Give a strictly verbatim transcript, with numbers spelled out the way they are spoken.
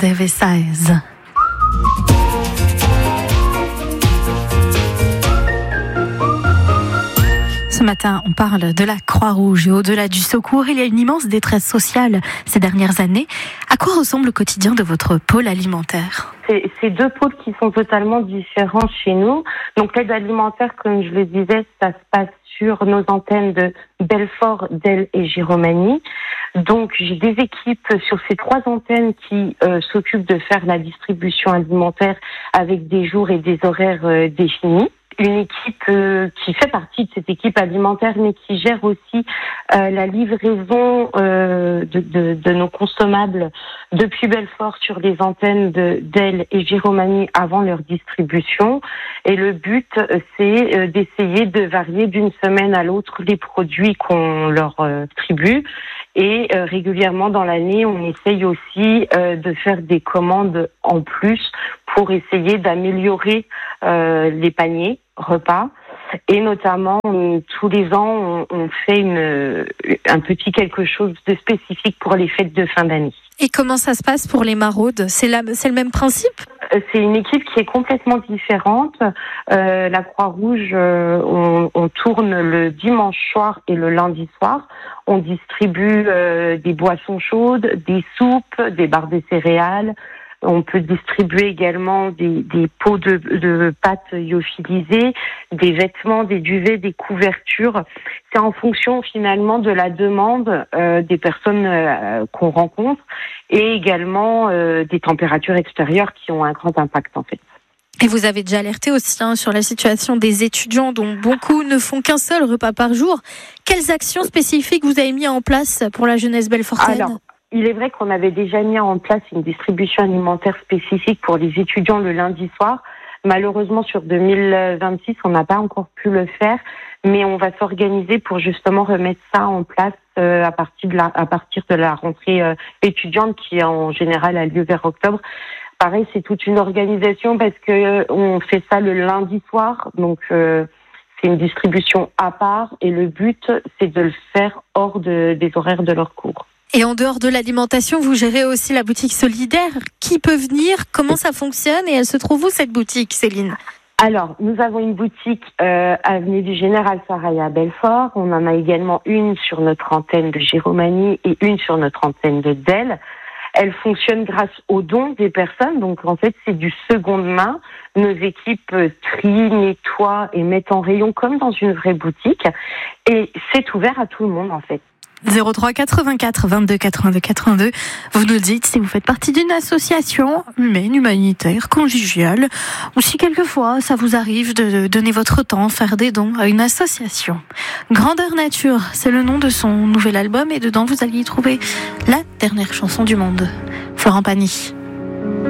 Deve seize. Ce matin, on parle de la Croix-Rouge et au-delà du secours, il y a une immense détresse sociale ces dernières années. À quoi ressemble le quotidien de votre pôle alimentaire ? C'est, c'est deux pôles qui sont totalement différents chez nous. Donc l'aide alimentaire, comme je le disais, ça se passe sur nos antennes de Belfort, Delle et Giromagny. Donc j'ai des équipes sur ces trois antennes qui euh, s'occupent de faire la distribution alimentaire avec des jours et des horaires euh, définis. Une équipe euh, qui fait partie de cette équipe alimentaire, mais qui gère aussi euh, la livraison euh, de, de, de nos consommables depuis Belfort sur les antennes de Delle et Giromagny avant leur distribution. Et le but, c'est euh, d'essayer de varier d'une semaine à l'autre les produits qu'on leur euh, distribue. Et euh, régulièrement dans l'année, on essaye aussi euh, de faire des commandes en plus pour essayer d'améliorer euh, les paniers repas. Et notamment, on, tous les ans, on, on fait une, un petit quelque chose de spécifique pour les fêtes de fin d'année. Et comment ça se passe pour les maraudes ? C'est, la, c'est le même principe ? C'est une équipe qui est complètement différente. Euh, la Croix-Rouge, euh, on, on tourne le dimanche soir et le lundi soir. On distribue euh, des boissons chaudes, des soupes, des barres de céréales. On peut distribuer également des, des pots de, de pâtes lyophilisées, des vêtements, des duvets, des couvertures. C'est en fonction finalement de la demande euh, des personnes euh, qu'on rencontre et également euh, des températures extérieures qui ont un grand impact en fait. Et vous avez déjà alerté aussi hein, sur la situation des étudiants dont beaucoup ne font qu'un seul repas par jour. Quelles actions spécifiques vous avez mis en place pour la jeunesse belfortaine ? Alors, il est vrai qu'on avait déjà mis en place une distribution alimentaire spécifique pour les étudiants le lundi soir. Malheureusement, sur deux mille vingt-six, on n'a pas encore pu le faire, mais on va s'organiser pour justement remettre ça en place euh, à partir de la, à partir de la rentrée euh, étudiante qui en général a lieu vers octobre. Pareil, c'est toute une organisation parce que euh, on fait ça le lundi soir, donc euh, c'est une distribution à part et le but, c'est de le faire hors de, des horaires de leur cours. Et en dehors de l'alimentation, vous gérez aussi la boutique solidaire. Qui peut venir ? Comment ça fonctionne ? Et elle se trouve où cette boutique, Céline ? Alors, nous avons une boutique euh, avenue du Général Sarrail à Belfort. On en a également une sur notre antenne de Giromagny et une sur notre antenne de Delle. Elle fonctionne grâce aux dons des personnes. Donc, en fait, c'est du seconde main. Nos équipes trient, nettoient et mettent en rayon comme dans une vraie boutique. Et c'est ouvert à tout le monde, en fait. zéro trois quatre-vingt-quatre vingt-deux quatre-vingt-deux quatre-vingt-deux. Vous nous dites si vous faites partie d'une association humaine, humanitaire, conjugale, ou si quelquefois ça vous arrive de donner votre temps, faire des dons à une association. Grandeur Nature, c'est le nom de son nouvel album et dedans vous allez y trouver la dernière chanson du monde. Florent Pagny.